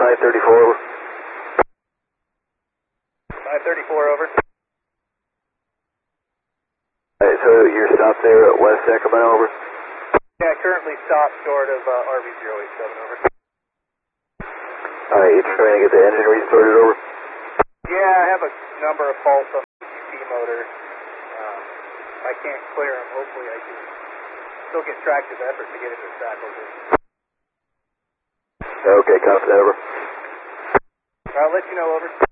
534 over. 534 over. Alright, so you're stopped there at West Sacramento over? Yeah, currently stopped short of RV087 over. Alright, you trying to get the engine restarted over? Yeah, I have a number of faults on the CP motor. I can't clear them. Hopefully I can still get tractive effort to get into the stack over. Okay, copy that over. I'll let you know over.